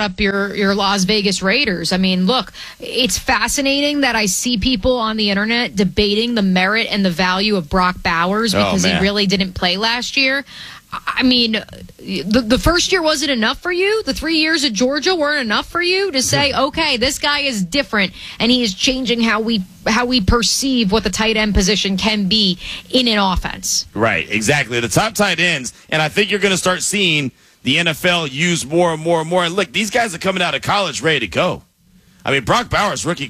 up your Las Vegas Raiders. I mean, look, it's fascinating that I see people on the internet debating the merit and the value of Brock Bowers because he really didn't play last year. I mean, the first year wasn't enough for you? The 3 years at Georgia weren't enough for you to say, okay, this guy is different, and he is changing how we perceive what the tight end position can be in an offense. Right, exactly. The top tight ends, and I think you're going to start seeing the NFL use more and more and more. And look, these guys are coming out of college ready to go. I mean, Brock Bowers' rookie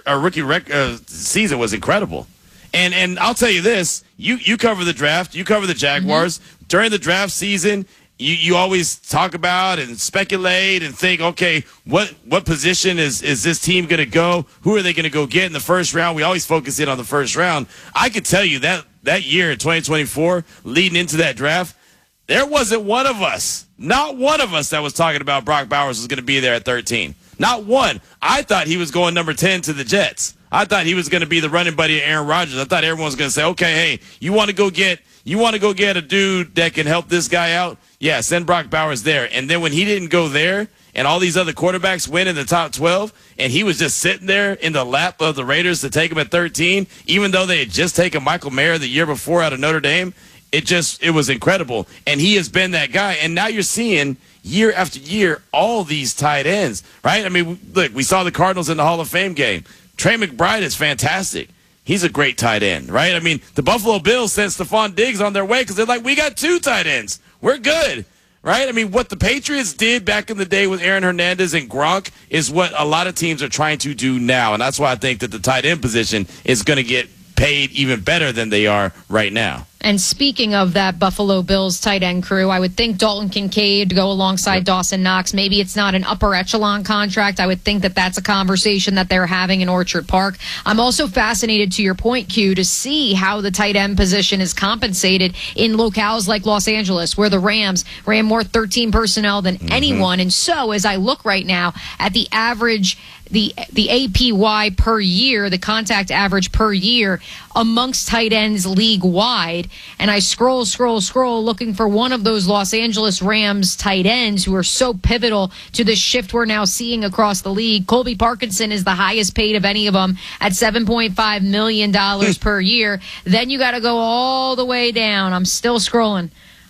season was incredible. And I'll tell you this, you cover the draft, you cover the Jaguars. During the draft season, you always talk about and speculate and think, okay, what position is this team going to go? Who are they going to go get in the first round? We always focus in on the first round. I could tell you that year in 2024, leading into that draft, there wasn't one of us, not one of us that was talking about Brock Bowers was going to be there at 13. Not one. I thought he was going number 10 to the Jets. I thought he was going to be the running buddy of Aaron Rodgers. I thought everyone was going to say, okay, hey, you want to go get a dude that can help this guy out? Yeah, send Brock Bowers there. And then when he didn't go there and all these other quarterbacks went in the top 12 and he was just sitting there in the lap of the Raiders to take him at 13, even though they had just taken Michael Mayer the year before out of Notre Dame, it was incredible. And he has been that guy. And now you're seeing year after year all these tight ends, right? I mean, look, we saw the Cardinals in the Hall of Fame game. Trey McBride is fantastic. He's a great tight end, right? I mean, the Buffalo Bills sent Stephon Diggs on their way because they're like, we got 2 tight ends. We're good, right? I mean, what the Patriots did back in the day with Aaron Hernandez and Gronk is what a lot of teams are trying to do now. And that's why I think that the tight end position is going to get paid even better than they are right now. And speaking of that Buffalo Bills tight end crew, I would think Dalton Kincaid to go alongside Dawson Knox. Maybe it's not an upper echelon contract. I would think that that's a conversation that they're having in Orchard Park. I'm also fascinated, to your point, Q, to see how the tight end position is compensated in locales like Los Angeles, where the Rams ran more 13 personnel than anyone. And so as I look right now at the average, the APY per year, the contact average per year amongst tight ends league-wide, and I scroll looking for one of those Los Angeles Rams tight ends who are so pivotal to the shift we're now seeing across the league. Colby Parkinson is the highest paid of any of them at $7.5 million per year. Then you got to go all the way down. I'm still scrolling.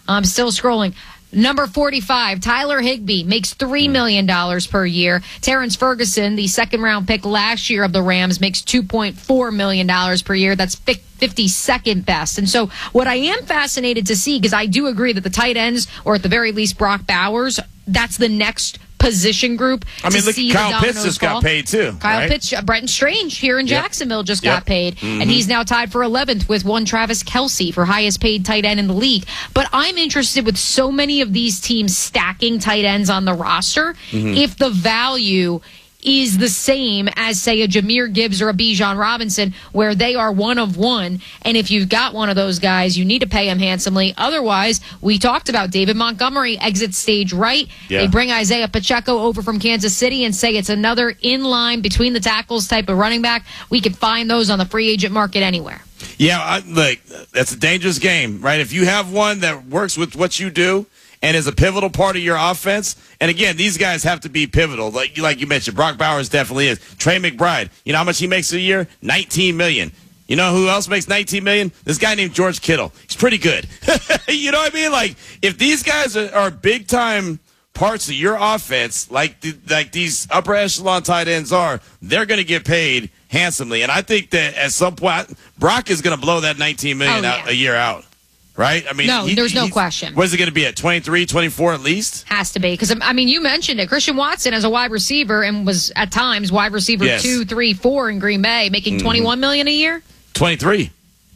Number 45, Tyler Higbee, makes $3 million per year. Terrence Ferguson, the second-round pick last year of the Rams, makes $2.4 million per year. That's 52nd best. And so what I am fascinated to see, because I do agree that the tight ends, or at the very least Brock Bowers, that's the next position group. I mean, look, Kyle Pitts just got paid too. Kyle Pitts, Brenton Strange here in Jacksonville just got paid, and he's now tied for 11th with one Travis Kelce for highest paid tight end in the league. But I'm interested with so many of these teams stacking tight ends on the roster, if the value is the same as, say, a Jahmyr Gibbs or a Bijan Robinson, where they are one of one. And if you've got one of those guys, you need to pay him handsomely. Otherwise, we talked about David Montgomery exits stage right. They bring Isaiah Pacheco over from Kansas City and say it's another in-line between the tackles type of running back. We can find those on the free agent market anywhere. Yeah, look, that's a dangerous game, right? If you have one that works with what you do and is a pivotal part of your offense, and again, these guys have to be pivotal. Like you mentioned, Brock Bowers definitely is. Trey McBride, you know how much he makes a year? $19 million. You know who else makes $19 million? This guy named George Kittle. He's pretty good. You know what I mean? Like, if these guys are big-time parts of your offense, like these upper echelon tight ends are, they're going to get paid handsomely. And I think that at some point, Brock is going to blow that $19 million a year out. Right? I mean, there's no question. What is it going to be at 23, 24 at least? Has to be. Because, I mean, you mentioned it. Christian Watson as a wide receiver and was at times wide receiver 2, 3, 4 in Green Bay, making $21 million a year? 23.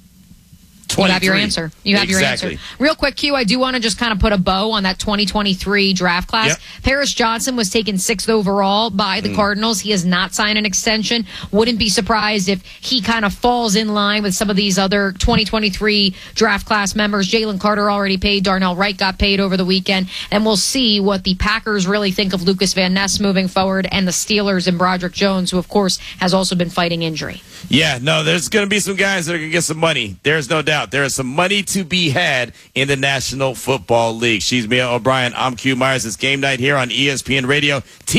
You have your answer. Your answer. Real quick, Q, I do want to just kind of put a bow on that 2023 draft class. Paris Johnson was taken 6th overall by the Cardinals. He has not signed an extension. Wouldn't be surprised if he kind of falls in line with some of these other 2023 draft class members. Jalen Carter already paid. Darnell Wright got paid over the weekend. And we'll see what the Packers really think of Lucas Van Ness moving forward, and the Steelers and Broderick Jones, who, of course, has also been fighting injury. Yeah, no, there's going to be some guys that are going to get some money. There's no doubt. There is some money to be had in the National Football League. She's Mia O'Brien. I'm Q Myers. It's game night here on ESPN Radio.